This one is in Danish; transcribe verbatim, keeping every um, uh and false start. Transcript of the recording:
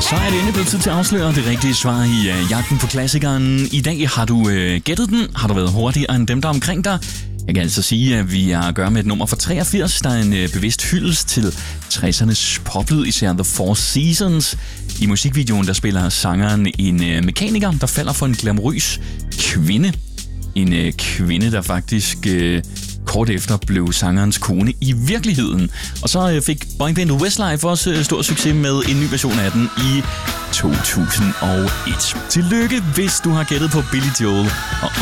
Så er det endelig blevet tid til at afsløre det rigtige svar i uh, jagten på klassikeren. I dag har du uh, gættet den. Har du været hurtigere end dem, der er omkring dig? Jeg kan altså sige, at vi har at gøre med et nummer fra treogfirs, der er en uh, bevidst hyldest til tressernes poplyd, især The Four Seasons. I musikvideoen, der spiller sangeren en uh, mekaniker, der falder for en glamourøs kvinde. En uh, kvinde, der faktisk uh, kort efter blev sangerens kone i virkeligheden. Og så uh, fik boybandet Westlife også uh, stor succes med en ny version af den i to tusind og et. Tillykke, hvis du har gættet på Billy Joel og